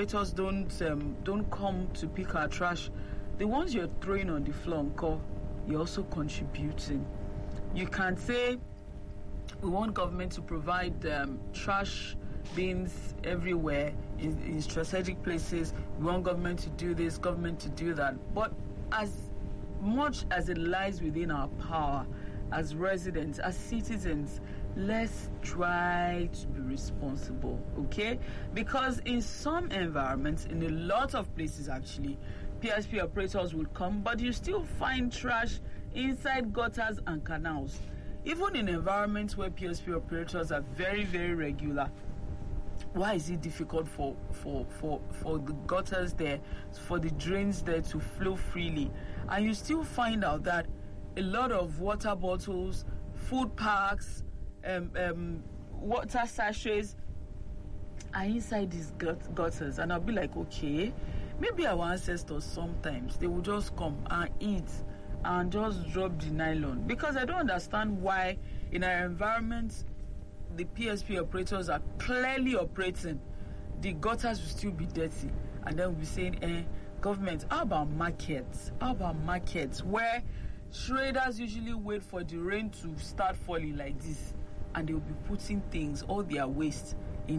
operators don't come to pick our trash, the ones you're throwing on the floor, you're also contributing. You can't say we want government to provide trash bins everywhere in strategic places. We want government to do this, government to do that. But as much as it lies within our power as residents, as citizens, let's try to be responsible, okay? Because in some environments, in a lot of places actually, PSP operators will come, but you still find trash inside gutters and canals. Even in environments where PSP operators are very, very regular, why is it difficult for the gutters there, for the drains there to flow freely? And you still find out that a lot of water bottles, food packs, water sachets are inside these gutters. And I'll be like, okay, maybe our ancestors sometimes, they will just come and eat and just drop the nylon. Because I don't understand why in our environment, the PSP operators are clearly operating, the gutters will still be dirty. And then we'll be saying, government, how about markets? How about markets where traders usually wait for the rain to start falling like this, and they'll be putting things, all their waste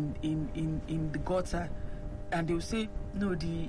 in the gutter, and they'll say, no,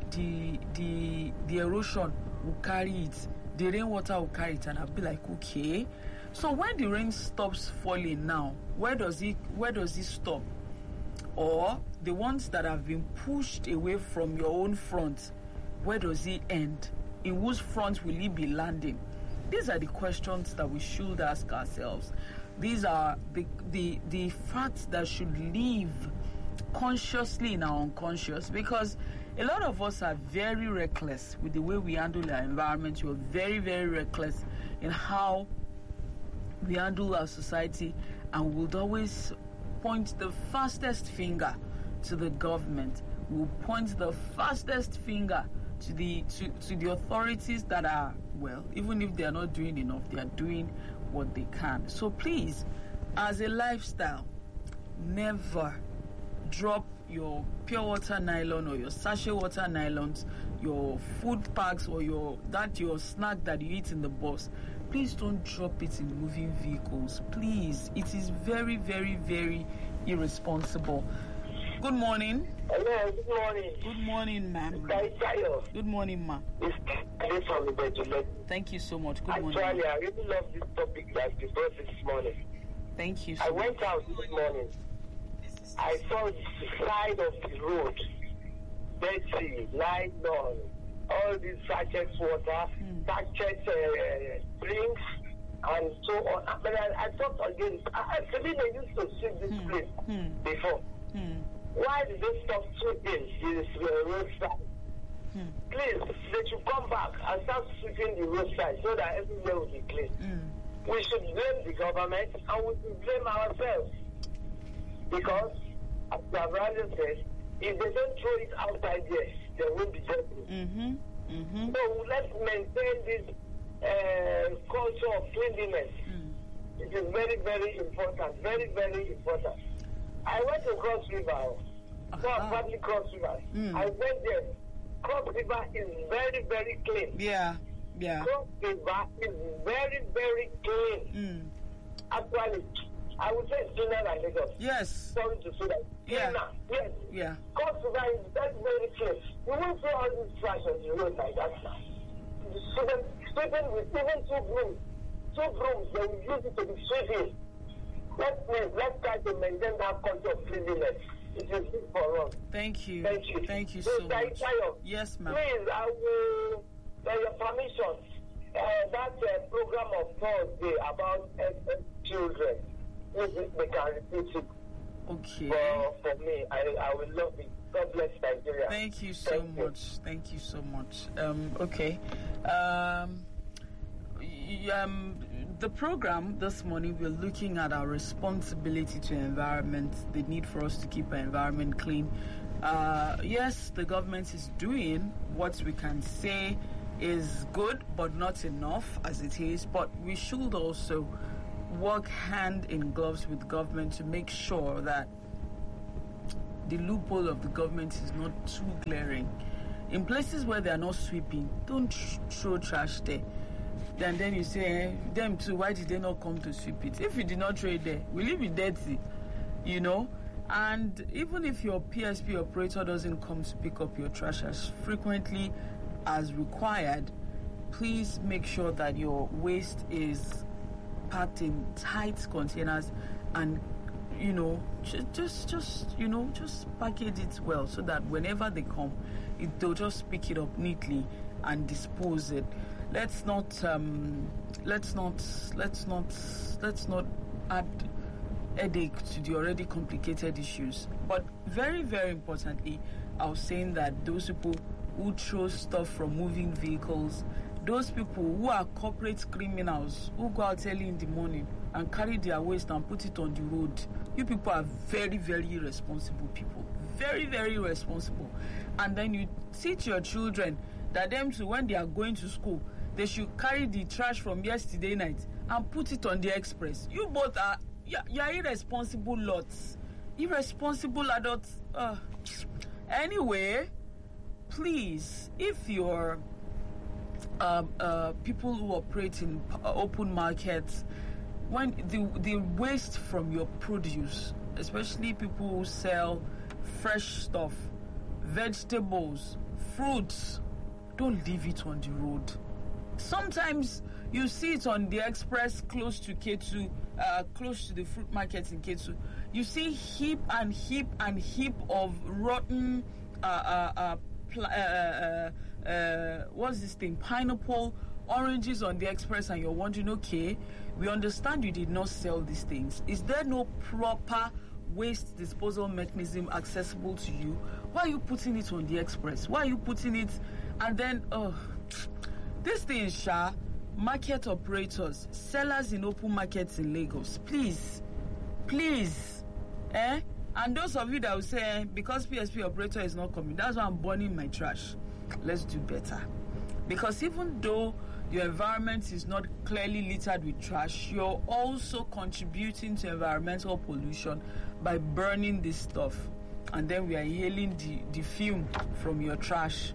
the erosion will carry it, the rainwater will carry it. And I'll be like, okay, so when the rain stops falling now, where does it stop? Or the ones that have been pushed away from your own front, where does it end? In whose front will it be landing? These are the questions that we should ask ourselves. These are the facts that should live consciously in our unconscious, because a lot of us are very reckless with the way we handle our environment. We're very, very reckless in how we handle our society, and would always point the fastest finger to the government. We'll point the fastest finger to the authorities that are, well, even if they are not doing enough, they are doing what they can. So please, as a lifestyle, never drop your pure water nylon or your sachet water nylons, your food packs, or your snack that you eat in the bus. Please don't drop it in moving vehicles. Please, it is very, very, very irresponsible. Good morning. Hello, good morning. Good morning, ma'am. Good morning, ma. Thank you so much. Good morning. Actually, I really love this topic that you brought this morning. Thank you so I much. went out this morning. I saw the side of the road, dirty, nylon, all these sachets water, sachet drinks, and so on. But I thought again, actually they used to sweep this place before. Why did they stop sweeping this roadside? Please, they should come back and start sweeping the roadside so that everywhere will be clean. We should blame the government and we should blame ourselves. Because, as Gabriel said, if they don't throw it outside there, there won't be dirty. So let's maintain this culture of cleanliness. It is very, very important. Very, very important. I went to Cross River. Probably Cross River. I went there. Cross River is very, very clean. Yeah. Cross River is very, very clean. Actually, I would say it's cleaner than Lagos. Yes. Sorry to say that. Yeah. Cleaner. Yes. Yeah. Cross River is very, very clean. You won't see all these trash on the road like that now. Sweeping with even two brooms, they will use it to be sweeping. Let's try to maintain that culture of cleanliness. It is good for us. Thank you. Thank you so so much. Yes, ma'am. Please, I will, with your permission, that program of Thursday about children, they can repeat it. Okay. For me, I will love it. God bless Nigeria. Thank you so much. Thank you so much. Okay. The program this morning, we're looking at our responsibility to environment, the need for us to keep our environment clean. Yes, the government is doing what we can say is good, but not enough as it is. But we should also work hand in gloves with government to make sure that the loophole of the government is not too glaring. In places where they are not sweeping, don't throw trash there. Then you say, them too, why did they not come to sweep it? If you did not throw it there, will it be dirty? You know? And even if your PSP operator doesn't come to pick up your trash as frequently as required, please make sure that your waste is packed in tight containers and, just package it well so that whenever they come, they'll just pick it up neatly and dispose it. Let's not add headache to the already complicated issues. But very, very importantly, I was saying that those people who throw stuff from moving vehicles, those people who are corporate criminals who go out early in the morning and carry their waste and put it on the road, you people are very, very irresponsible people. Very, very responsible. And then you teach your children that them too, when they are going to school, they should carry the trash from yesterday night and put it on the express. You both are, you're irresponsible lots. Irresponsible adults. Anyway, please, if you're people who operate in open markets, when the waste from your produce, especially people who sell fresh stuff, vegetables, fruits, don't leave it on the road. Sometimes you see it on the express close to Ketu, close to the fruit market in Ketu. You see heap and heap and heap of rotten what's this thing? Pineapple, oranges on the express, and you're wondering, okay, we understand you did not sell these things. Is there no proper waste disposal mechanism accessible to you? Why are you putting it on the express? Why are you putting it? And then, this thing, market operators, sellers in open markets in Lagos, please, and those of you that will say, because PSP operator is not coming, that's why I'm burning my trash. Let's do better. Because even though your environment is not clearly littered with trash, you're also contributing to environmental pollution by burning this stuff. And then we are inhaling the fume from your trash.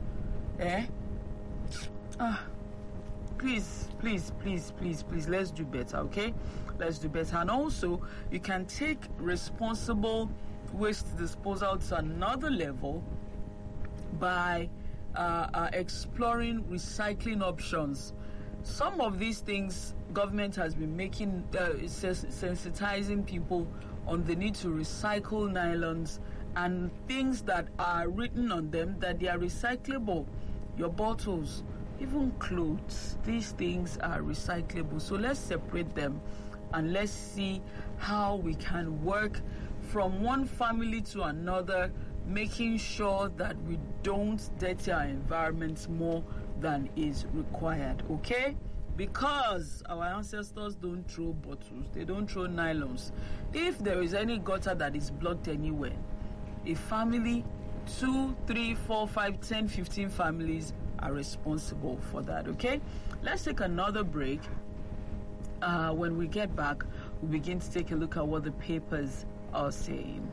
Please, let's do better, okay? Let's do better. And also, you can take responsible waste disposal to another level by exploring recycling options. Some of these things, government has been making, sensitizing people on the need to recycle nylons and things that are written on them that they are recyclable. Your bottles, even clothes, these things are recyclable. So let's separate them and let's see how we can work from one family to another, making sure that we don't dirty our environments more than is required, okay? Because our ancestors don't throw bottles, they don't throw nylons. If there is any gutter that is blocked anywhere, a family, 2, 3, 4, 5, 10, 15 families are responsible for that, okay? Let's take another break. When we get back, we begin to take a look at what the papers are saying.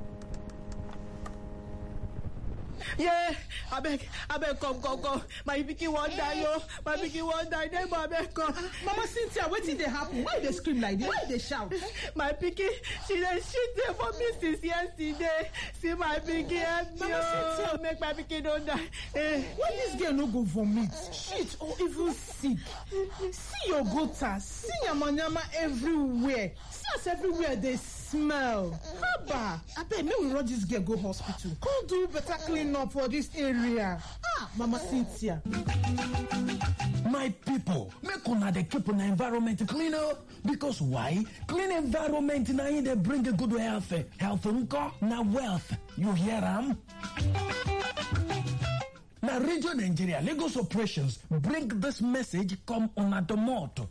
Yeah, I beg, come. My pikin won't die, yo. My pikin won't die, neighbor, I beg, come. Mama Cynthia, what did they happen? Why they scream like this? Why they shout? My pikin, she dey shit there for me since yesterday. See my pikin, help me, Mama Cynthia, make my pikin don't die. Why this girl no go vomit, shit, or even sick? See your gutter, see yama everywhere. See us everywhere they smell. Haba, I beg, may we rush this girl go hospital. Come do better clean up for this area. Mama Cynthia. My people, make una dey keep una environment clean up. Because why? Clean environment na in dey bring a good health. Health nko na wealth. You hear am? Na Radio Nigeria Lagos Operations bring this message come una domot.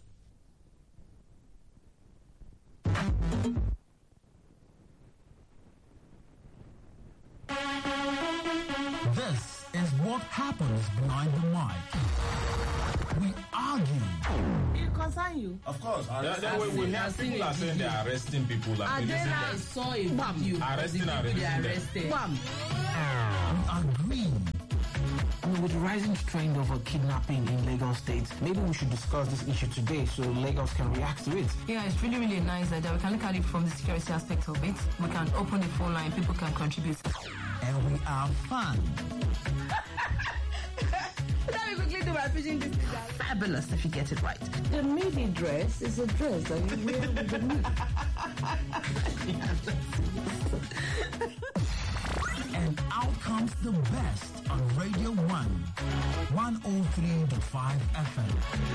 This is what happens behind the mic. We argue. It concern you. Of course. We have people are saying they are arresting people. And then I saw a video. Arresting and they releasing them. arrested. We agree. With the rising trend of kidnapping in Lagos State, maybe we should discuss this issue today so Lagos can react to it. Yeah, it's really, really nice that we can look at it from the security aspect of it. We can open the phone line, people can contribute. And we are fun. Let me quickly do my fishing this. Fabulous if you get it right. The midi dress is a dress that you wear with the midi. And out comes the best on Radio 1, 103.5 FM.